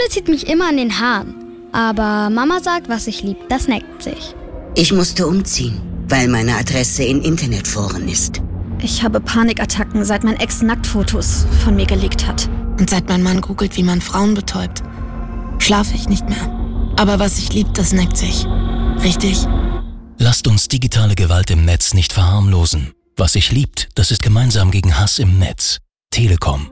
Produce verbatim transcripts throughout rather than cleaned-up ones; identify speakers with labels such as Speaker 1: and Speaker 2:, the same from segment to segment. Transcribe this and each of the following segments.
Speaker 1: zieht mich immer an den Haaren. Aber Mama sagt, was ich lieb, das neckt sich.
Speaker 2: Ich musste umziehen, weil meine Adresse in Internetforen ist.
Speaker 3: Ich habe Panikattacken, seit mein Ex Nacktfotos von mir gelegt hat.
Speaker 4: Und seit mein Mann googelt, wie man Frauen betäubt, schlafe ich nicht mehr. Aber was ich lieb, das neckt sich. Richtig?
Speaker 5: Lasst uns digitale Gewalt im Netz nicht verharmlosen. Was sich liebt, das ist gemeinsam gegen Hass im Netz. Telekom.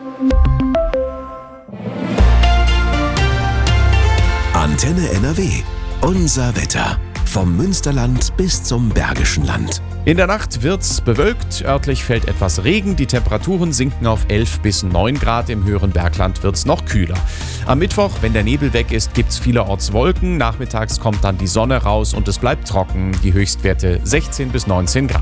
Speaker 6: Antenne N R W. Unser Wetter. Vom Münsterland bis zum Bergischen Land.
Speaker 7: In der Nacht wird's bewölkt, örtlich fällt etwas Regen, die Temperaturen sinken auf elf bis neun Grad, im höheren Bergland wird's noch kühler. Am Mittwoch, wenn der Nebel weg ist, gibt's vielerorts Wolken, nachmittags kommt dann die Sonne raus und es bleibt trocken, die Höchstwerte sechzehn bis neunzehn Grad.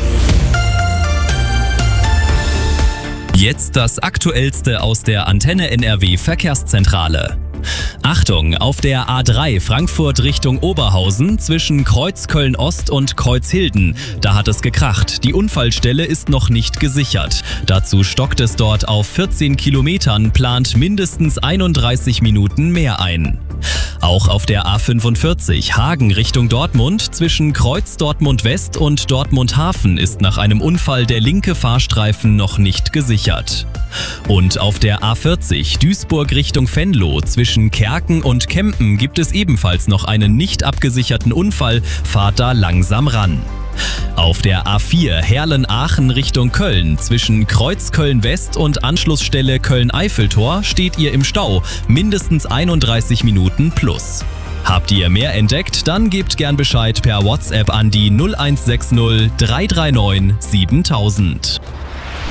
Speaker 8: Jetzt das Aktuellste aus der Antenne N R W Verkehrszentrale. Achtung, auf der A drei Frankfurt Richtung Oberhausen zwischen Kreuzköln-Ost und Kreuzhilden. Da hat es gekracht. Die Unfallstelle ist noch nicht gesichert. Dazu stockt es dort auf vierzehn Kilometern, plant mindestens einunddreißig Minuten mehr ein. Auch auf der A fünfundvierzig Hagen Richtung Dortmund zwischen Kreuz Dortmund West und Dortmund Hafen ist nach einem Unfall der linke Fahrstreifen noch nicht gesichert. Und auf der A vierzig Duisburg Richtung Venlo zwischen Kerken und Kempen gibt es ebenfalls noch einen nicht abgesicherten Unfall, fahrt da langsam ran. Auf der A vier Herlen-Aachen Richtung Köln zwischen Kreuz Köln-West und Anschlussstelle Köln-Eiffeltor steht ihr im Stau, mindestens einunddreißig Minuten plus. Habt ihr mehr entdeckt? Dann gebt gern Bescheid per WhatsApp an die null eins sechs null drei drei neun siebentausend.